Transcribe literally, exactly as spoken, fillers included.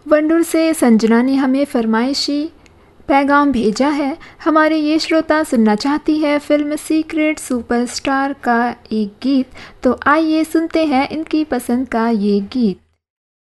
वंडूर से संजना ने हमें फरमाइशी पैगाम भेजा है। हमारे ये श्रोता सुनना चाहती है फिल्म सीक्रेट सुपरस्टार का एक गीत, तो आइए सुनते हैं इनकी पसंद का ये गीत।